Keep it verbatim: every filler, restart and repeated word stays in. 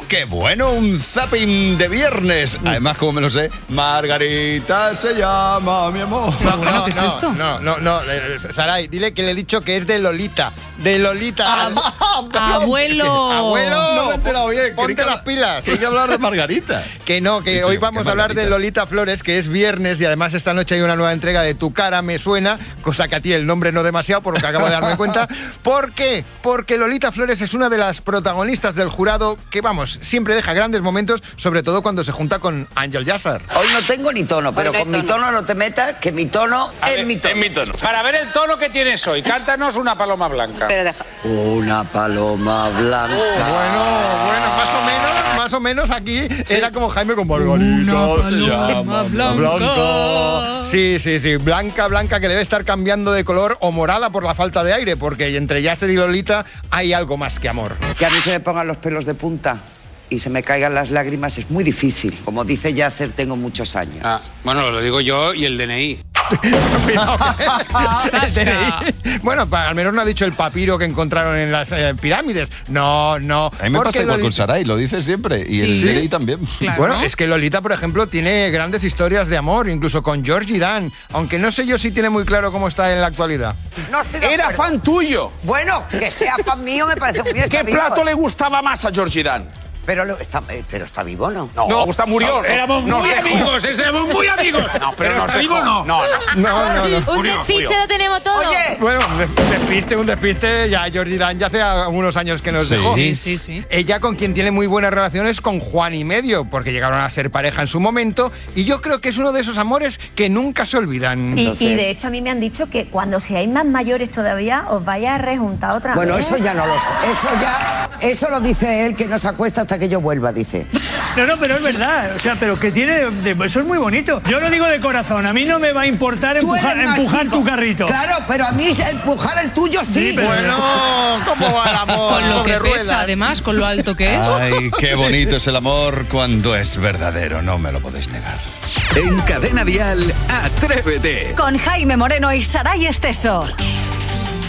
¡Qué bueno! Un zapping de viernes. Además, como me lo sé, Margarita se llama mi amor. No, no, ¿qué es no, esto? No, no, no, eh, Saray, dile que le he dicho que es de Lolita. De Lolita. Abuelo. Abuelo. No me he enterado bien. Ponte Creí que- las pilas. que hay que hablar de Margarita. Que no, que Sí, hoy sí, vamos qué a hablar de Margarita. Lolita Flores, que es viernes y además esta noche hay una nueva entrega de Tu cara me suena, cosa que a ti el nombre no demasiado, por lo que acabo de darme cuenta. ¿Por qué? Porque Lolita Flores es una de las protagonistas del jurado que, vamos, siempre deja grandes momentos, sobre todo cuando se junta con Ángel Yassar. Hoy no tengo ni tono, pero no hay con mi tono. tono no te metas, que mi tono es mi tono. Es mi tono. Para ver el tono que tienes hoy, cántanos una paloma blanca. Pero deja. Una paloma blanca. Bueno, bueno, más o menos, más o menos aquí era como Jaime con Margarita. se llama blanca. Sí, sí, sí, blanca, blanca, que debe estar cambiando de color o morada por la falta de aire, porque entre Yasser y Lolita hay algo más que amor. Que a mí se me pongan los pelos de punta y se me caigan las lágrimas es muy difícil. Como dice Yasser, tengo muchos años. Ah, bueno, lo digo yo y el D N I. El D N I. Bueno, pa- al menos no ha dicho el papiro que encontraron en las eh, pirámides. No, no. A mí me porque pasa igual con Lolita- Saray, lo dice siempre. Y el Sí. D N I también. Claro. Bueno, es que Lolita, por ejemplo, tiene grandes historias de amor, incluso con Georgie Dan, aunque no sé yo si tiene muy claro cómo está en la actualidad. No estoy de Era acuerdo. fan tuyo. Bueno, que sea fan mío me parece muy bien. ¿Qué está vivo. plato le gustaba más a Georgie Dan? Pero, lo- está, eh, pero está vivo, ¿no? No, Augusta murió. Nos- Éramos nos muy dejó. amigos, éramos muy amigos. No, pero, nos está dejó. vivo no. No, no. No, no, no. Un Murió, despiste murió. lo tenemos todo. Oye, Bueno, de- despiste, un despiste, ya Georgie Dan ya hace algunos años que nos Sí. dejó. Sí, sí, sí. Ella con quien tiene muy buenas relaciones con Juan y Medio, porque llegaron a ser pareja en su momento, y yo creo que es uno de esos amores que nunca se olvidan. Y, Entonces- y de hecho a mí me han dicho que cuando seáis más mayores todavía os vais a rejuntar otra bueno, vez. eso ya no lo sé. Eso ya, eso lo dice él, que no se acuesta hasta que yo vuelva, dice. No, no, pero es verdad. O sea, pero que tiene. de- de- eso es muy bonito. Yo lo digo de corazón. A mí no me va a importar Tú empujar, eres más empujar chico. tu carrito. Claro, pero a mí empujar el tuyo sí. Sí, pero- Bueno, ¿cómo va el amor Con lo sobre que ruedas? pesa, además, con lo alto que es. Ay, qué bonito es el amor cuando es verdadero, no me lo podéis negar. En Cadena Dial, Atrévete. Con Jaime Moreno y Saray Esteso.